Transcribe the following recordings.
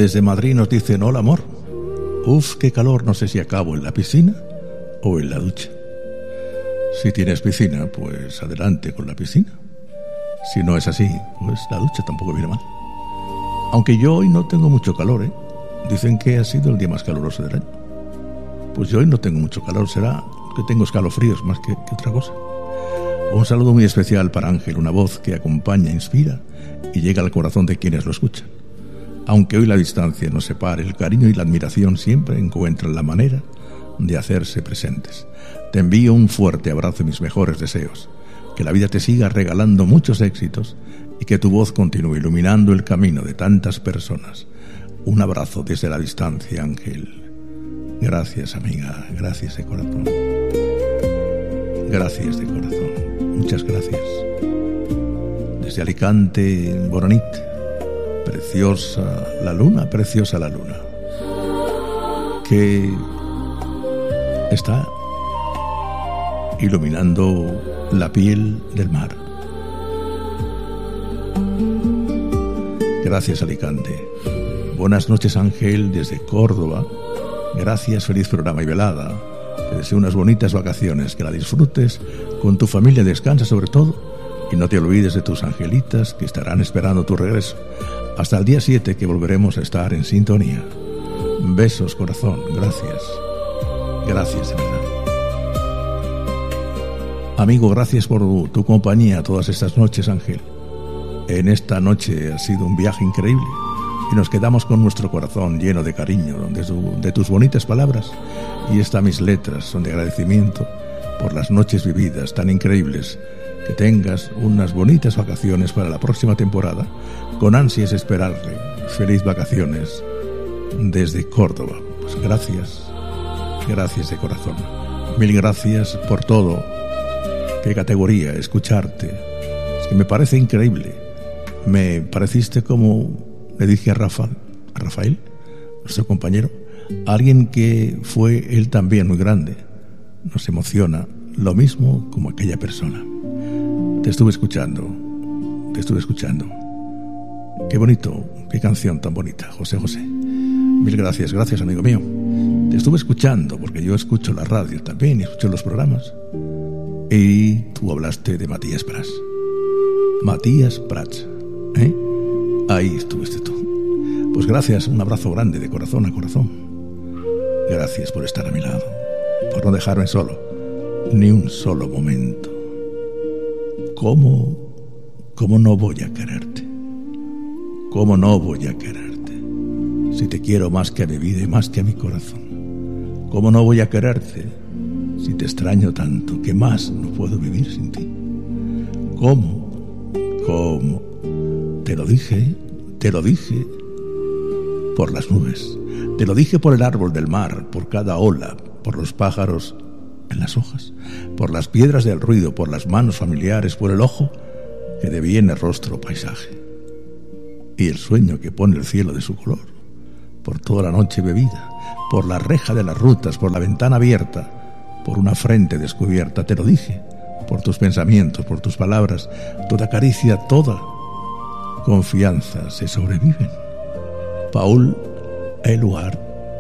desde Madrid nos dicen: hola amor, uf, qué calor, no sé si acabo en la piscina o en la ducha. Si tienes piscina, pues adelante con la piscina. Si no es así, pues la ducha tampoco viene mal. Aunque yo hoy no tengo mucho calor, ¿eh? Dicen que ha sido el día más caluroso del año. Pues yo hoy no tengo mucho calor, será que tengo escalofríos más que otra cosa. Un saludo muy especial para Ángel, una voz que acompaña, inspira y llega al corazón de quienes lo escuchan. Aunque hoy la distancia nos separe, el cariño y la admiración siempre encuentran la manera de hacerse presentes. Te envío un fuerte abrazo y mis mejores deseos. Que la vida te siga regalando muchos éxitos y que tu voz continúe iluminando el camino de tantas personas. Un abrazo desde la distancia, Ángel. Gracias, amiga. Gracias de corazón. Gracias de corazón. Muchas gracias. Desde Alicante, Boronit. Preciosa la luna, que está iluminando la piel del mar. Gracias, Alicante. Buenas noches, Ángel, desde Córdoba. Gracias, feliz programa y velada. Te deseo unas bonitas vacaciones, que la disfrutes con tu familia, descansa sobre todo y no te olvides de tus angelitas que estarán esperando tu regreso. Hasta el día 7, que volveremos a estar en sintonía. Besos, corazón, gracias. Gracias, de verdad. Amigo, gracias por tu compañía todas estas noches, Ángel. En esta noche ha sido un viaje increíble y nos quedamos con nuestro corazón lleno de cariño de tus bonitas palabras, y estas mis letras son de agradecimiento por las noches vividas tan increíbles. Que tengas unas bonitas vacaciones para la próxima temporada. Con ansias esperarle. Feliz vacaciones desde Córdoba. Pues gracias de corazón. Mil gracias por todo. Qué categoría escucharte. Es que me parece increíble. Me pareciste, como le dije a Rafael, nuestro compañero, alguien que fue él también muy grande. Nos emociona lo mismo como aquella persona. Te estuve escuchando. Qué bonito, qué canción tan bonita, José. Mil gracias, amigo mío. Te estuve escuchando porque yo escucho la radio también y escucho los programas. Y tú hablaste de Matías Prats, ¿eh? Ahí estuviste tú. Pues gracias, un abrazo grande de corazón a corazón. Gracias por estar a mi lado, por no dejarme solo, ni un solo momento. ¿Cómo no voy a quererte? ¿Cómo no voy a quererte? Si te quiero más que a mi vida y más que a mi corazón. ¿Cómo no voy a quererte? Si te extraño tanto que más no puedo vivir sin ti. ¿Cómo? Te lo dije por las nubes. Te lo dije por el árbol del mar, por cada ola, por los pájaros en las hojas, por las piedras del ruido, por las manos familiares, por el ojo que deviene rostro paisaje, y el sueño que pone el cielo de su color, por toda la noche bebida, por la reja de las rutas, por la ventana abierta, por una frente descubierta. Te lo dije, por tus pensamientos, por tus palabras, toda caricia, toda confianza se sobreviven. Paul Eluard,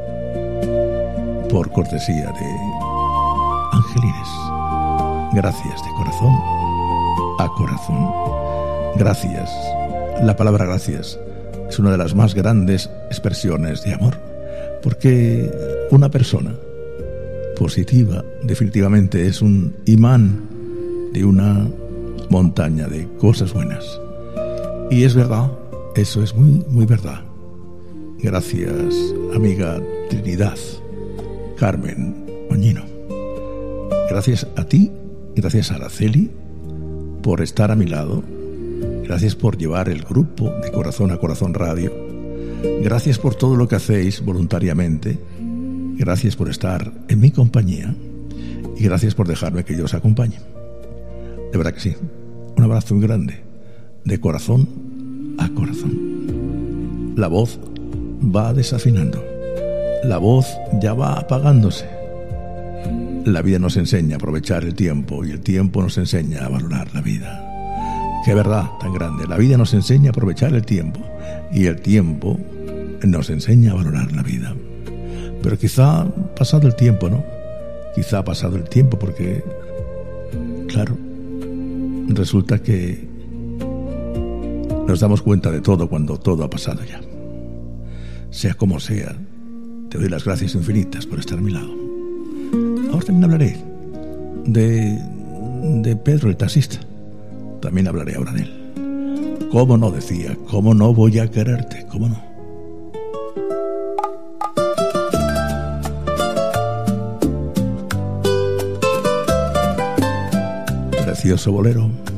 por cortesía de Angelines. Gracias de corazón a corazón. Gracias. La palabra gracias es una de las más grandes expresiones de amor, porque una persona positiva definitivamente es un imán de una montaña de cosas buenas. Y es verdad, eso es muy, muy verdad. Gracias, amiga Trinidad Carmen Moñino. Gracias a ti, gracias a Araceli por estar a mi lado. Gracias por llevar el grupo de Corazón a Corazón Radio. Gracias por todo lo que hacéis voluntariamente. Gracias por estar en mi compañía. Y gracias por dejarme que yo os acompañe. De verdad que sí. Un abrazo muy grande. De corazón a corazón. La voz va desafinando. La voz ya va apagándose. La vida nos enseña a aprovechar el tiempo y el tiempo nos enseña a valorar la vida. Qué verdad tan grande. La vida nos enseña a aprovechar el tiempo y el tiempo nos enseña a valorar la vida. Pero quizá ha pasado el tiempo, ¿no? Quizá ha pasado el tiempo porque, claro, resulta que nos damos cuenta de todo cuando todo ha pasado ya. Sea como sea, te doy las gracias infinitas por estar a mi lado. Ahora también hablaré de Pedro el taxista. También hablaré ahora de él. ¿Cómo no? Decía, ¿cómo no voy a quererte? ¿Cómo no? Precioso bolero.